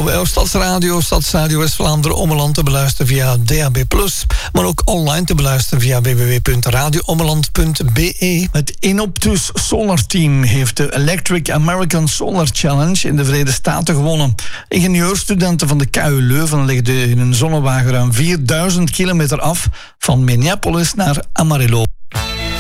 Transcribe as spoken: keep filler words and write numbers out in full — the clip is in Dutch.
Wij Stadsradio, Stadsradio West-Vlaanderen, Ommeland te beluisteren via D A B plus, maar ook online te beluisteren via w w w punt radio ommeland punt b e. Het Inoptus Solar Team heeft de Electric American Solar Challenge in de Verenigde Staten gewonnen. Ingenieurstudenten van de K U Leuven legden in een zonnewagen ruim vierduizend kilometer af van Minneapolis naar Amarillo.